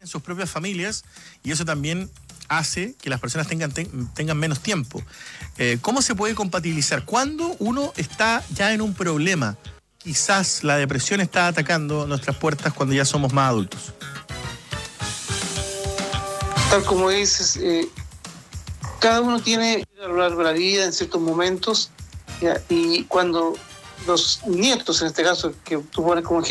en sus propias familias, y eso también hace que las personas tengan menos tiempo. ¿Cómo se puede compatibilizar? Cuando uno está ya en un problema, quizás la depresión está atacando nuestras puertas cuando ya somos más adultos. Tal como dices, cada uno tiene a lo largo de la vida en ciertos momentos, ¿ya? Y cuando los nietos, en este caso que tú pones como ejemplo,